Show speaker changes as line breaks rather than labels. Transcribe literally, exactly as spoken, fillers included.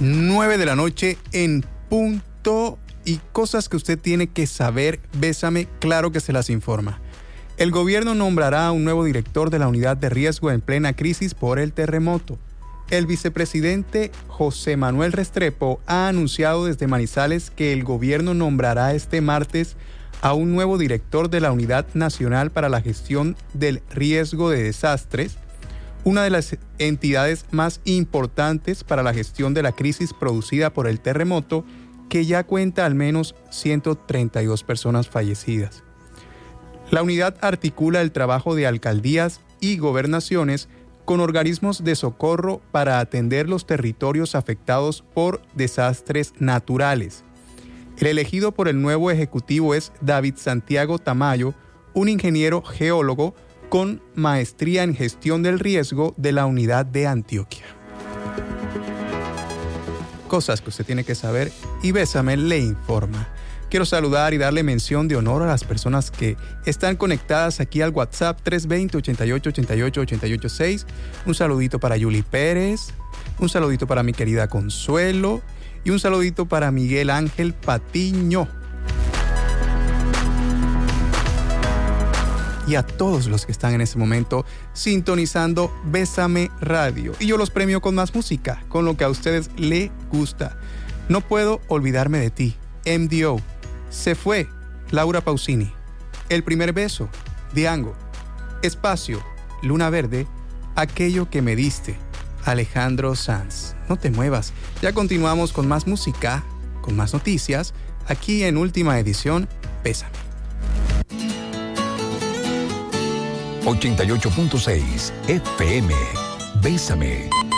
nueve de la noche en punto, y cosas que usted tiene que saber. Bésame, claro que se las informa. El gobierno nombrará a un nuevo director de la unidad de riesgo en plena crisis por el terremoto. El vicepresidente José Manuel Restrepo ha anunciado desde Manizales que el gobierno nombrará este martes a un nuevo director de la Unidad Nacional para la Gestión del Riesgo de Desastres, una de las entidades más importantes para la gestión de la crisis producida por el terremoto, que ya cuenta al menos ciento treinta y dos personas fallecidas. La unidad articula el trabajo de alcaldías y gobernaciones con organismos de socorro para atender los territorios afectados por desastres naturales. El elegido por el nuevo ejecutivo es David Santiago Tamayo, un ingeniero geólogo con maestría en gestión del riesgo de la unidad de Antioquia. Cosas que usted tiene que saber, y Bésame le informa. Quiero saludar y darle mención de honor a las personas que están conectadas aquí al WhatsApp tres dos cero, ochenta y ocho, ochenta y ocho, ochenta y ocho seis. Un saludito para Yuli Pérez, un saludito para mi querida Consuelo y un saludito para Miguel Ángel Patiño. Y a todos los que están en este momento sintonizando Bésame Radio. Y yo los premio con más música, con lo que a ustedes les gusta. No puedo olvidarme de ti, M D O. Se fue, Laura Pausini. El primer beso, Diango. Espacio, Luna Verde. Aquello que me diste, Alejandro Sanz. No te muevas, ya continuamos con más música, con más noticias, aquí en Última Edición, Bésame.
ochenta y ocho punto seis F M, Bésame.